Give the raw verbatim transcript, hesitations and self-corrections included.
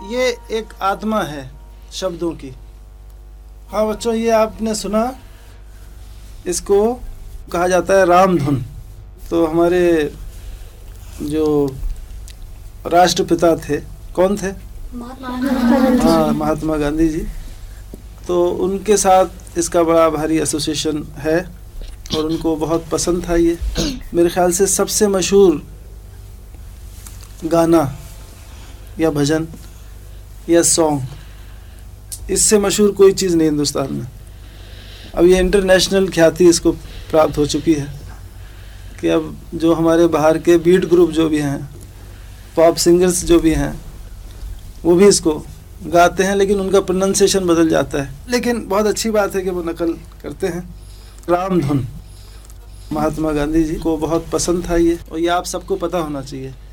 ये एक आत्मा है शब्दों की। हाँ बच्चों, ये आपने सुना, इसको कहा जाता है राम धुन। तो हमारे जो राष्ट्रपिता थे, कौन थे? हाँ, महात्मा गांधी जी। तो उनके साथ इसका बड़ा भारी एसोसिएशन है और उनको बहुत पसंद था ये। मेरे ख्याल से सबसे मशहूर गाना या भजन या सॉन्ग, इससे मशहूर कोई चीज़ नहीं हिंदुस्तान में। अब ये इंटरनेशनल ख्याति इसको प्राप्त हो चुकी है कि अब जो हमारे बाहर के बीट ग्रुप जो भी हैं, पॉप सिंगर्स जो भी हैं, वो भी इसको गाते हैं, लेकिन उनका प्रोनाउंसिएशन बदल जाता है। लेकिन बहुत अच्छी बात है कि वो नकल करते हैं। राम धुन, महात्मा गांधी जी को बहुत पसंद था ये, और ये आप सबको पता होना चाहिए।